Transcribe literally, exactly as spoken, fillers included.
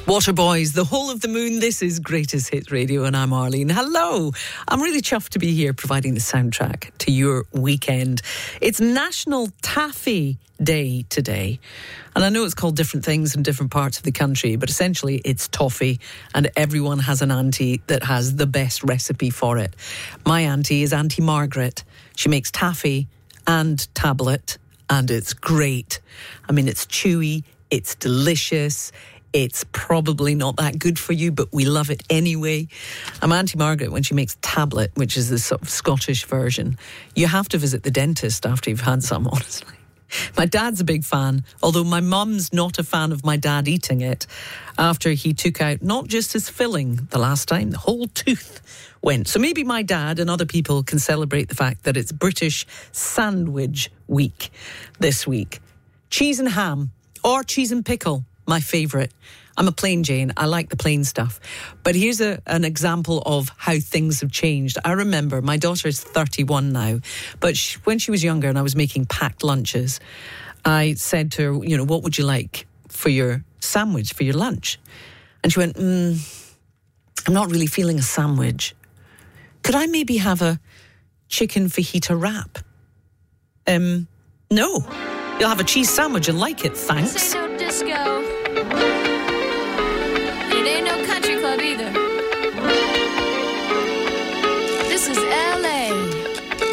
Waterboys, the whole of the moon. This is Greatest Hits Radio, and I'm Arlene. Hello. I'm really chuffed to be here providing the soundtrack to your weekend. It's National Taffy Day today. And I know it's called different things in different parts of the country, but essentially it's toffee, and everyone has an auntie that has the best recipe for it. My auntie is Auntie Margaret. She makes taffy and tablet, and it's great. I mean, it's chewy, it's delicious. It's probably not that good for you, but we love it anyway. I'm Auntie Margaret, when she makes tablet, which is the sort of Scottish version, you have to visit the dentist after you've had some, honestly. My dad's a big fan, although my mum's not a fan of my dad eating it after he took out not just his filling the last time, the whole tooth went. So maybe my dad and other people can celebrate the fact that it's British Sandwich Week this week. Cheese and ham, or cheese and pickle. My favourite. I'm a plain Jane. I like the plain stuff. But here's a, an example of how things have changed. I remember my daughter is thirty-one now, but she, when she was younger and I was making packed lunches, I said to her, you know, what would you like for your sandwich, for your lunch? And she went, mm, I'm not really feeling a sandwich. Could I maybe have a chicken fajita wrap? Um, no. You'll have a cheese sandwich and like it, thanks. Disco.